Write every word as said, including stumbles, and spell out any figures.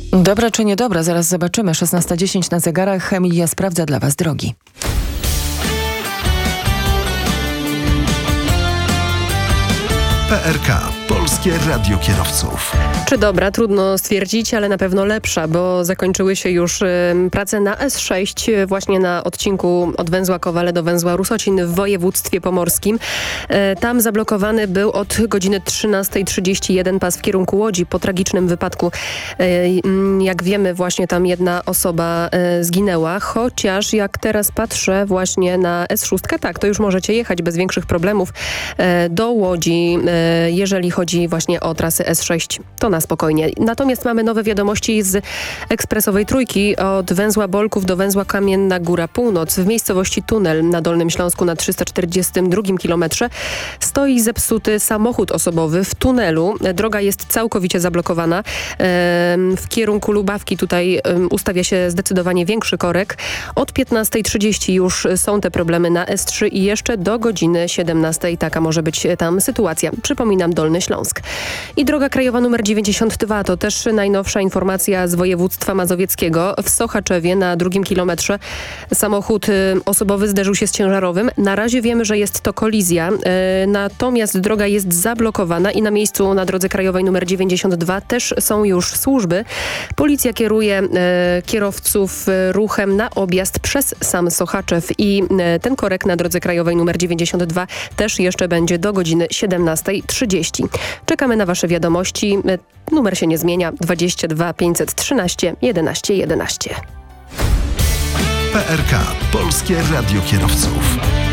Dobra czy niedobra? Zaraz zobaczymy. szesnasta dziesięć na zegarach. Emilia sprawdza dla Was drogi. P R K. Polskie Radio Kierowców. Czy dobra? Trudno stwierdzić, ale na pewno lepsza, bo zakończyły się już y, prace na S sześć właśnie na odcinku od węzła Kowale do węzła Rusocin w województwie pomorskim. Y, tam zablokowany był od godziny trzynastej trzydzieści jeden pas w kierunku Łodzi po tragicznym wypadku. Y, y, jak wiemy, właśnie tam jedna osoba y, zginęła, chociaż jak teraz patrzę właśnie na S sześć, tak, to już możecie jechać bez większych problemów y, do Łodzi, y, jeżeli chodzi właśnie o trasy S sześć, to na spokojnie. Natomiast mamy nowe wiadomości z ekspresowej trójki od węzła Bolków do węzła Kamienna Góra Północ. W miejscowości Tunel na Dolnym Śląsku na trzysta czterdziestym drugim kilometrze stoi zepsuty samochód osobowy w tunelu. Droga jest całkowicie zablokowana. W kierunku Lubawki tutaj ustawia się zdecydowanie większy korek. Od piętnastej trzydzieści już są te problemy na S trzy i jeszcze do godziny siedemnastej taka może być tam sytuacja. Przypominam, Dolny Śląsk. I droga krajowa numer dziewięćdziesiąt dwa to też najnowsza informacja z województwa mazowieckiego. W Sochaczewie na drugim kilometrze samochód y, osobowy zderzył się z ciężarowym. Na razie wiemy, że jest to kolizja, y, natomiast droga jest zablokowana i na miejscu na drodze krajowej numer dziewięćdziesiąt dwa też są już służby. Policja kieruje y, kierowców y, ruchem na objazd przez sam Sochaczew i y, ten korek na drodze krajowej numer dziewięćdziesiąt dwa też jeszcze będzie do godziny siedemnastej trzydzieści. Czekamy na Wasze wiadomości. Numer się nie zmienia. dwadzieścia dwa pięćset trzynaście jedenaście jedenaście. P R K. Polskie Radio Kierowców.